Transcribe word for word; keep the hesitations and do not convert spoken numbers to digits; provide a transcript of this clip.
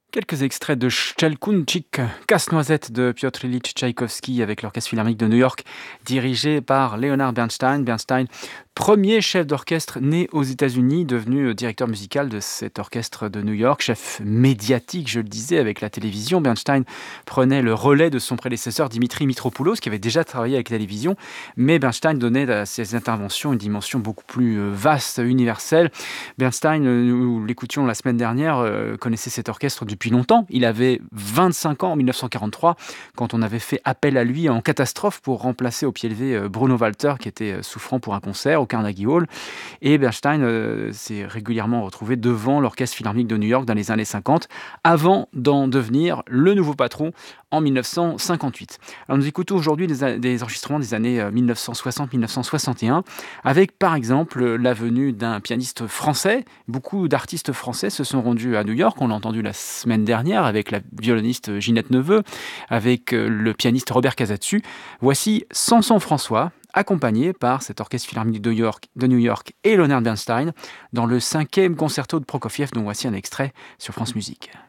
Quelques extraits de Szczelkunczyk, Casse-noisette de Piotr Ilyich Tchaïkovski avec l'Orchestre philharmonique de New York, dirigé par Leonard Bernstein. Bernstein, premier chef d'orchestre né aux États-Unis, devenu directeur musical de cet orchestre de New York, chef médiatique, je le disais, avec la télévision. Bernstein prenait le relais de son prédécesseur Dimitri Mitropoulos, qui avait déjà travaillé avec la télévision, mais Bernstein donnait à ses interventions une dimension beaucoup plus euh, vaste, universelle. Bernstein, euh, nous l'écoutions la semaine dernière, euh, connaissait cet orchestre depuis longtemps. Il avait vingt-cinq ans en mille neuf cent quarante-trois, quand on avait fait appel à lui en catastrophe pour remplacer au pied levé euh, Bruno Walter, qui était euh, souffrant pour un concert au Carnegie Hall. Et Bernstein euh, s'est régulièrement retrouvé devant l'Orchestre philharmonique de New York dans les années cinquante, avant d'en devenir le nouveau patron en mille neuf cent cinquante-huit. Alors nous écoutons aujourd'hui des, des enregistrements des années mille neuf cent soixante mille neuf cent soixante et un, avec par exemple la venue d'un pianiste français. Beaucoup d'artistes français se sont rendus à New York, on l'a entendu la semaine dernière avec la violoniste Ginette Neveu, avec le pianiste Robert Casatsu. Voici Samson François, accompagné par cet orchestre philharmonique de New York, de New York et Leonard Bernstein, dans le cinquième concerto de Prokofiev, dont voici un extrait sur France Musique.